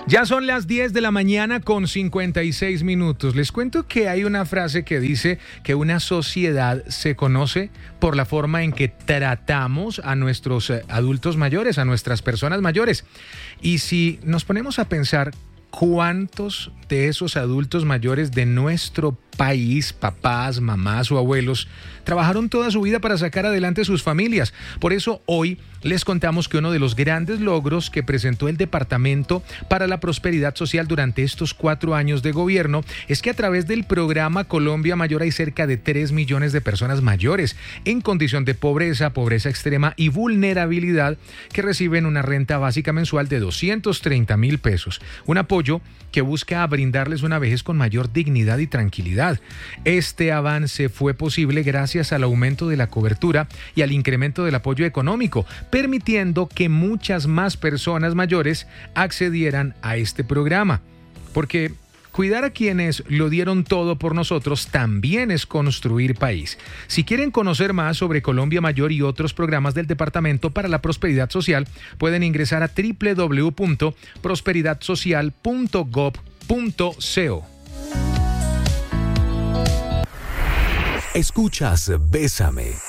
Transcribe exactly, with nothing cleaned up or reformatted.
Ya son las diez de la mañana con cincuenta y seis minutos. Les cuento que hay una frase que dice que una sociedad se conoce por la forma en que tratamos a nuestros adultos mayores, a nuestras personas mayores. Y si nos ponemos a pensar cuántos de esos adultos mayores de nuestro país, papás, mamás o abuelos, trabajaron toda su vida para sacar adelante sus familias. Por eso hoy les contamos que uno de los grandes logros que presentó el Departamento para la Prosperidad Social durante estos cuatro años de gobierno es que a través del programa Colombia Mayor hay cerca de tres millones de personas mayores en condición de pobreza, pobreza extrema y vulnerabilidad que reciben una renta básica mensual de doscientos treinta mil pesos. Un apoyo que busca brindarles una vejez con mayor dignidad y tranquilidad. Este avance fue posible gracias al aumento de la cobertura y al incremento del apoyo económico, permitiendo que muchas más personas mayores accedieran a este programa. Porque cuidar a quienes lo dieron todo por nosotros también es construir país. Si quieren conocer más sobre Colombia Mayor y otros programas del Departamento para la Prosperidad Social, pueden ingresar a doble u doble u doble u punto prosperidad social punto gov punto co. Escuchas Bésame